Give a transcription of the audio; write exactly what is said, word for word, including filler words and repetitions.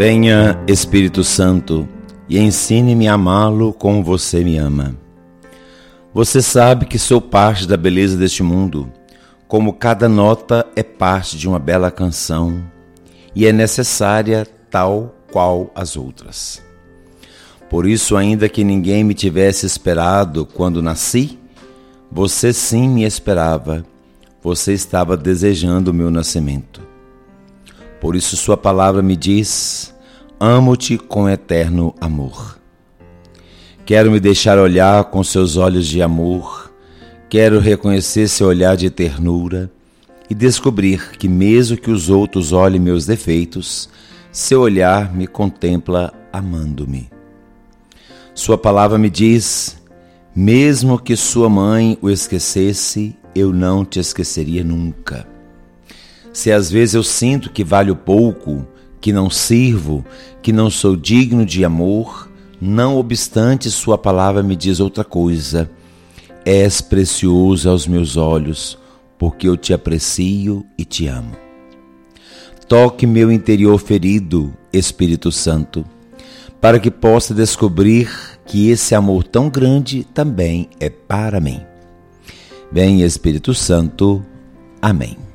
Venha, Espírito Santo, e ensine-me a amá-lo como você me ama. Você sabe que sou parte da beleza deste mundo, como cada nota é parte de uma bela canção, e é necessária tal qual as outras. Por isso, ainda que ninguém me tivesse esperado quando nasci, você sim me esperava, você estava desejando o meu nascimento. Por isso sua palavra me diz: amo-te com eterno amor. Quero me deixar olhar com seus olhos de amor, quero reconhecer seu olhar de ternura e descobrir que mesmo que os outros olhem meus defeitos, seu olhar me contempla amando-me. Sua palavra me diz: mesmo que sua mãe o esquecesse, eu não te esqueceria nunca. Se às vezes eu sinto que valho pouco, que não sirvo, que não sou digno de amor, não obstante sua palavra me diz outra coisa: és precioso aos meus olhos, porque eu te aprecio e te amo. Toque meu interior ferido, Espírito Santo, para que possa descobrir que esse amor tão grande também é para mim. Vem, Espírito Santo. Amém.